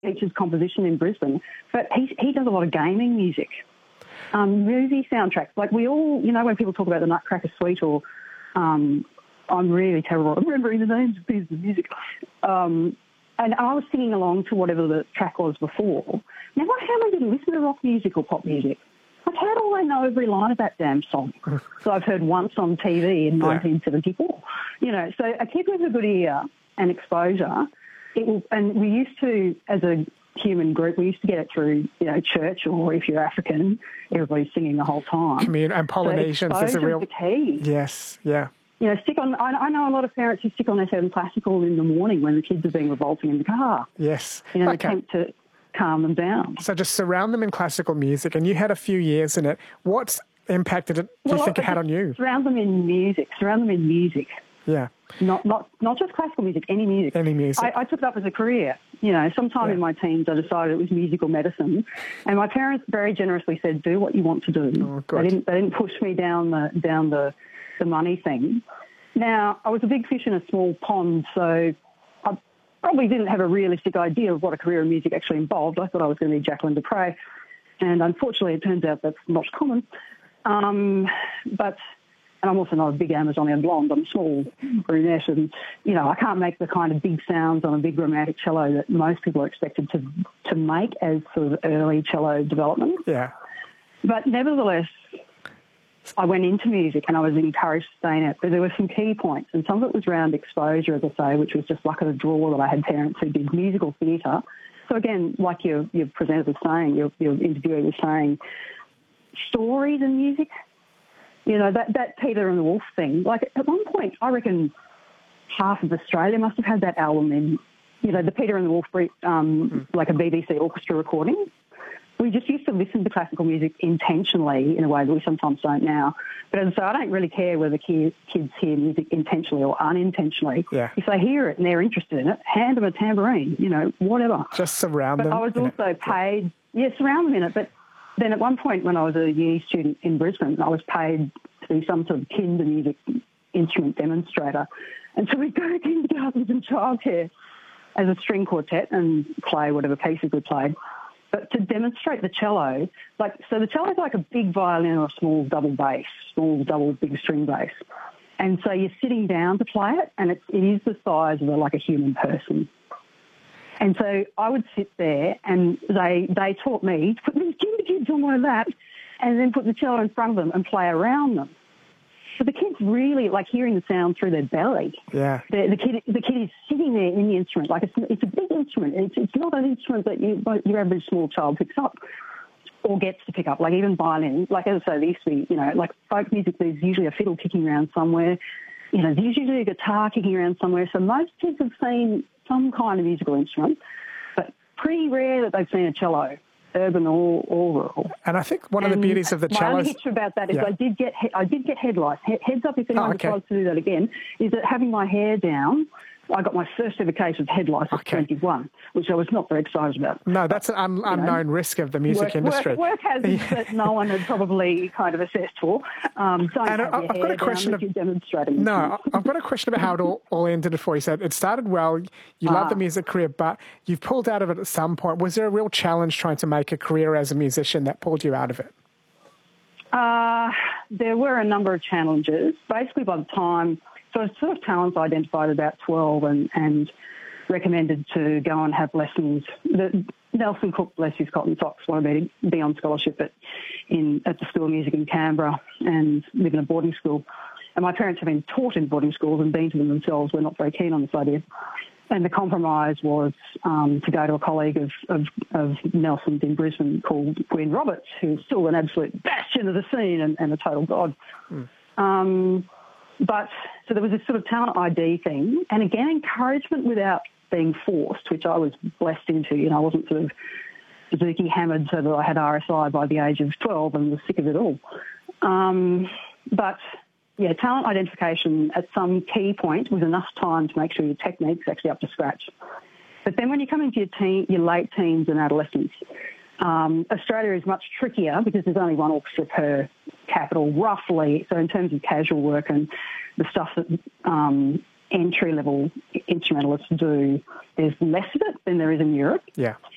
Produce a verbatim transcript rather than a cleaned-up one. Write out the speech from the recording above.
teaches composition in Brisbane, but he, he does a lot of gaming music, um, movie soundtracks. Like we all, you know, when people talk about the Nutcracker Suite or um, I'm really terrible at remembering the names of pieces of music. Um, and I was singing along to whatever the track was before. Now, what family didn't listen to rock music or pop music? Like, how do I know every line of that damn song that I've heard once on T V in yeah. nineteen seventy-four? You know, so a kid with a good ear and exposure, it will, and we used to, as a human group, we used to get it through, you know, church, or if you're African, everybody's singing the whole time. Commun- and Polynesians, so there's a real... the key. Yes, yeah. You know, stick on. I, I know a lot of parents who stick on F M classical in the morning when the kids are being revolting in the car. Yes. You know, okay. attempt to calm them down. So just surround them in classical music, and you had a few years in it. What impact did it, do you well, think it had on you? Surround them in music. Surround them in music. Yeah. Not not not just classical music, any music. Any music. I, I took it up as a career. You know, sometime yeah. in my teens I decided it was musical medicine, and my parents very generously said, "Do what you want to do." Oh, good. They didn't they didn't push me down the down the the money thing. Now, I was a big fish in a small pond, so I probably didn't have a realistic idea of what a career in music actually involved. I thought I was going to be Jacqueline du Pré, and unfortunately it turns out that's not common. Um, but, and I'm also not a big Amazonian blonde, I'm a small brunette, and, you know, I can't make the kind of big sounds on a big romantic cello that most people are expected to, to make as sort of early cello development. Yeah. But nevertheless, I went into music and I was encouraged to stay in it, but there were some key points, and some of it was around exposure, as I say, which was just luck of the draw that I had parents who did musical theatre. So again, like your, your presenter was saying, your, your interviewer was saying, stories and music, you know, that, that Peter and the Wolf thing. Like at one point, I reckon half of Australia must have had that album in, you know, the Peter and the Wolf, um, mm. like a B B C orchestra recording. We just used to listen to classical music intentionally in a way that we sometimes don't now. But as I say, I don't really care whether kids, kids hear music intentionally or unintentionally. Yeah. If they hear it and they're interested in it, hand them a tambourine, you know, whatever. Just surround but them. But I was also it. paid, yeah, surround them in it. But then at one point when I was a uni student in Brisbane, I was paid to be some sort of kinder music instrument demonstrator. And so we'd go to kindergartens and childcare as a string quartet and play whatever pieces we played. But to demonstrate the cello, like, so the cello is like a big violin or a small double bass, small double big string bass. And so you're sitting down to play it, and it's, it is the size of a, like a human person. And so I would sit there, and they they taught me to put these kinder kids on my lap and then put the cello in front of them and play around them. So the kids really like hearing the sound through their belly. Yeah. The, the kid, the kid is sitting there in the instrument. Like it's, it's a big instrument. It's, it's not an instrument that you, your average small child picks up or gets to pick up. Like even violin. Like as I say, there used to be, you know, like folk music. There's usually a fiddle kicking around somewhere. You know, there's usually a guitar kicking around somewhere. So most kids have seen some kind of musical instrument, but pretty rare that they've seen a cello. Urban or, or rural. And I think one and of the beauties of the cello... My only hitch about that is yeah. I did get he- I did get head lice. He- heads up if anyone oh, okay. decides to do that again, is that having my hair down, I got my first ever case of head lice at okay. twenty-one, which I was not very excited about. No, that's an un- unknown know, risk of the music work, industry. Work, work hazards that no one had probably kind of assessed for. Um, don't and have I, your I've hair got a question down of, you're demonstrating. No, I've got a question about how it all, all ended for you. So it started well, you ah. love the music career, but you've pulled out of it at some point. Was there a real challenge trying to make a career as a musician that pulled you out of it? Uh, there were a number of challenges. Basically, by the time... So sort of talents identified at about twelve and, and recommended to go and have lessons. The, Nelson Cook, bless his cotton socks, wanted me to be on scholarship at, in, at the School of Music in Canberra and live in a boarding school. And my parents have been taught in boarding schools and been to them themselves. We're not very keen on this idea. And the compromise was um, to go to a colleague of, of, of Nelson's in Brisbane called Gwen Roberts, who's still an absolute bastion of the scene and, and a total god. Mm. Um, but so there was this sort of talent I D thing, and again, encouragement without being forced, which I was blessed into. You know, I wasn't sort of Suzuki hammered so that I had R S I by the age of twelve and was sick of it all. Um, but yeah, talent identification at some key point was enough time to make sure your technique's actually up to scratch. But then when you come into your teen, your late teens and adolescence, um, Australia is much trickier because there's only one orchestra per capital, roughly. So in terms of casual work and the stuff that um, entry-level instrumentalists do, there's less of it than there is in Europe. Yeah.